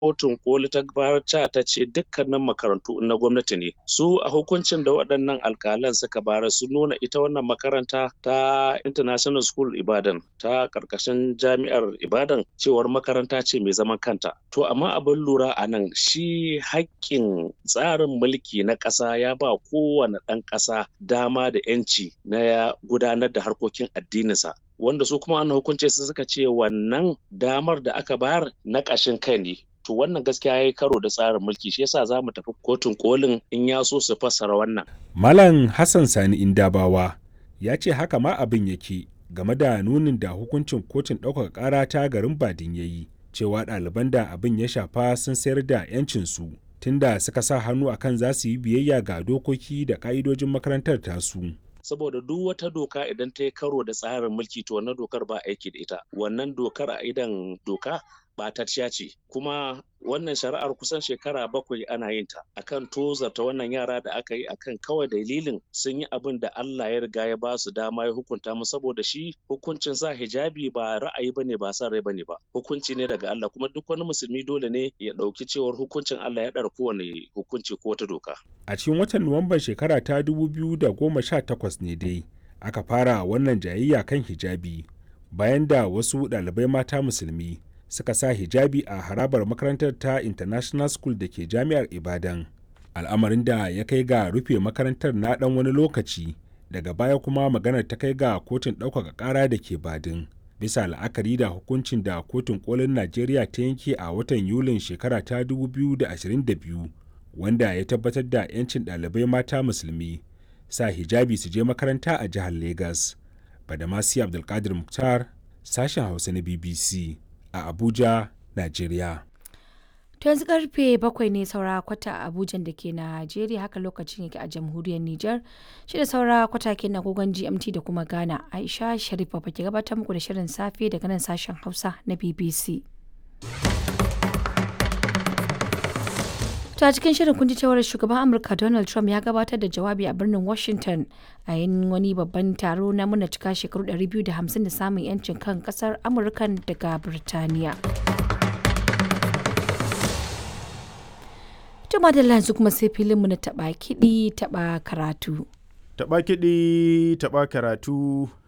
kotun koli ta barca ta ce dukkanin makarantu na gwamnati ne. Su a hukuncin da waɗannan alkalan suka bara su nuna ita wannan makaranta ta International School Ibadan ta ƙarƙashin jami'ar Ibadan cewar makaranta ce mai zaman kanta. To amma abin lura a nan shi haƙƙin tsarin mulki na ƙasa ya ba kowane ɗan ƙasa dama da 'yanci na gudanar da harkokin addininsa. Wanda su kuma an hukunce su suka ce wannan damar da aka bayar na ƙashin kai ne. To wannan gaskiya ya yi karo da tsarin mulki, shi yasa za mu tafi kotun kolin in ya so su fassara wannan. Malam Hassan Sani Indabawa ya ce haka ma abin yake game da nunin da hukuncin kotun ɗaukaka ƙara ta garin Badin ya yi, cewa ɗaliban da abin ya shafa sun sayar da 'yancinsu tunda suka sa hannu akan za su yi biyayya ga dokoki da ƙa'idojin makarantar tasu. Saboda duk wata doka idan ta yi karo da tsarin mulki to wannan dokar ba aiki da ita. Wannan dokar a idan doka ɓatacciya ce, kuma wannan shari'ar kusan shekara 7 ana yin ta akan tozarta wannan yara da aka yi akan kawai dalilin sun yi abin da Allah ya riga ya ba su dama ya hukunta mu, saboda shi hukuncin sa hijabi ba ra'ayi bane ba san rai bane ba, hukunci ne daga Allah, kuma duk wani musulmi dole ne ya ɗauki cewar hukuncin Allah ya ɗara kowane hukunci ko wata doka. A cikin watan Nuwamban shekara ta 2018 ne dai aka fara wannan jayayya kan hijabi bayan da wasu ɗalibai mata musulmi suka sa hijabi a harabar makarantar ta International School da ke jami'ar Ibadan. Al'amarin da ya kai ga rufe makarantar na ɗan wani lokaci, daga baya kuma maganar ta kai ga kotun ɗaukaka ƙara da ke Badin. Bisa la'akari da hukuncin da kotun kolin Najeriya ta yanke a watan Yulin shekara ta 2022, wanda ya tabbatar da 'yancin ɗalibai mata musulmi sa hijabi su je makaranta a jihar Legas. Badamasi Abdulkadir Mukhtar, sashen Hausa na BBC. A Abuja, Najeriya. To yanzu karfe 7 ne saura kwata a Abuja da ke Najeriya, haka lokacin yake a jamhuriyar Nijar. Shi da saura kwata ke na gogon GMT da kuma Ghana. Aisha Sharifa ke gabatar muku da shirin safe daga nan sashen Hausa na BBC. To a cikin shirin kun ji cewar shugaban Amurka Donald Trump ya gabatar da jawabi a birnin Washington a yin wani babban taro na muna cika shekaru 250 da samun 'yancin kan kasar Amurka daga Birtaniya. Tuma da yanzu kuma sai filinmu na taɓa kiɗi taɓa karatu. Taɓa kiɗi taɓa karatu.